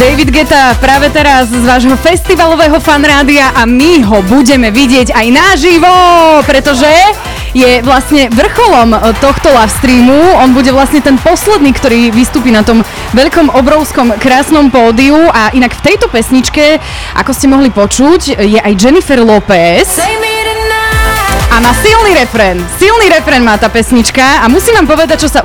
David Guetta práve teraz z vášho festivalového fanrádia a my ho budeme vidieť aj naživo, pretože je vlastne vrcholom tohto live streamu. On bude vlastne ten posledný, ktorý vystúpi na tom veľkom, obrovskom, krásnom pódiu a inak v tejto pesničke, ako ste mohli počuť, je aj Jennifer Lopez. A má silný refrén má tá pesnička a musím vám povedať, čo sa